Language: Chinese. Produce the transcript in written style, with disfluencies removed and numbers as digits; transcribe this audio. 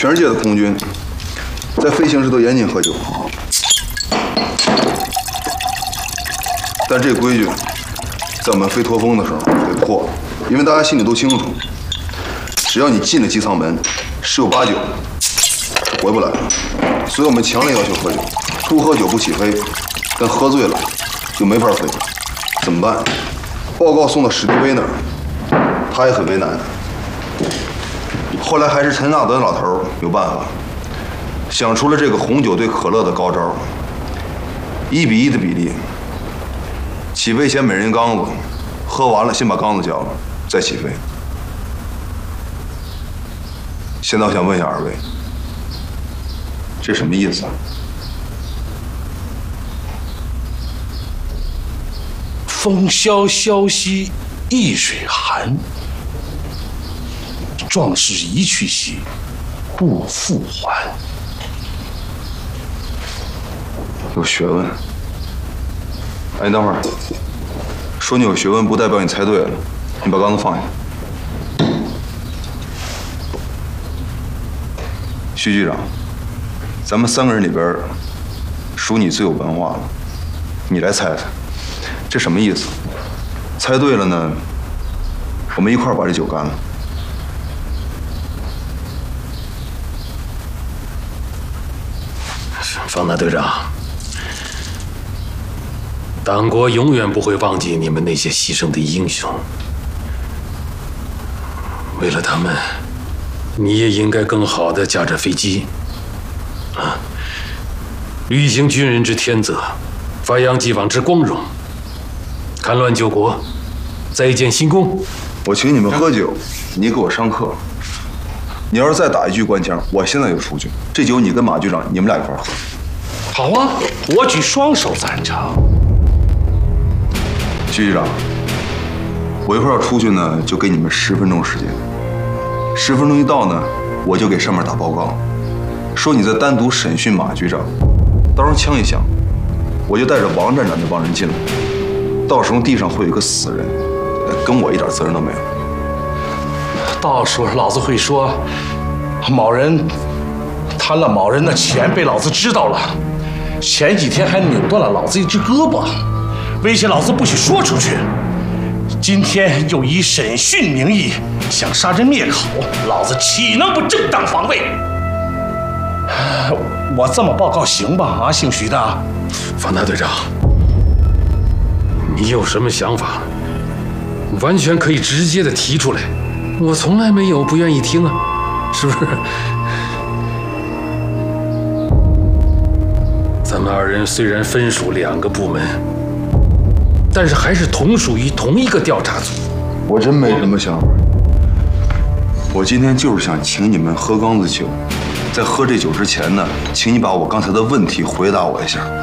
全世界的空军在飞行时都严禁喝酒，但这个规矩在我们飞驼峰的时候给破了，因为大家心里都清楚，只要你进了机舱门，10有8九是回不来的。所以我们强烈要求喝酒，不喝酒不起飞，但喝醉了就没法飞。怎么办？报告送到史迪威那儿，他也很为难。后来还是陈纳德老头有办法，想出了这个红酒对可乐的高招，1比1的比例。起飞前每人一缸子，喝完了先把缸子浇了，再起飞。现在我想问一下2位，这什么意思啊？ 风萧萧兮易水寒，壮士一去兮不复还。 有学问。哎，你等会儿，说你有学问不代表你猜对了，你把缸子放下。徐局长，咱们3个人里边，属你最有文化了，你来猜猜，这什么意思？猜对了呢，我们一块儿把这酒干了。 方大队长，党国永远不会忘记你们那些牺牲的英雄。为了他们，你也应该更好地驾着飞机，履行军人之天责，发扬既往之光荣，戡乱救国，再建新功。 我请你们喝酒，你给我上课。你要是再打一句官腔，我现在就出去。这酒你跟马局长你们俩一块儿喝。 好啊，我举双手赞成。 徐局长，我一会儿要出去呢，就给你们10分钟时间。10分钟一到呢，我就给上面打报告，说你在单独审讯马局长。到时候枪一响，我就带着王站长那帮人进来。到时候地上会有一个死人，跟我一点责任都没有。 到时候老子会说，某人贪了某人的钱，被老子知道了。前几天还扭断了老子一只胳膊，威胁老子不许说出去。今天又以审讯名义想杀人灭口，老子岂能不正当防卫？我这么报告行吧？啊，姓徐的， 方大队长，你有什么想法，完全可以直接的提出来，我从来没有不愿意听啊，是不是？咱们2人虽然分属2个部门，但是还是同属于同一个调查组。 我真没什么想法，我今天就是想请你们喝缸子酒，在喝这酒之前呢，请你把我刚才的问题回答我一下。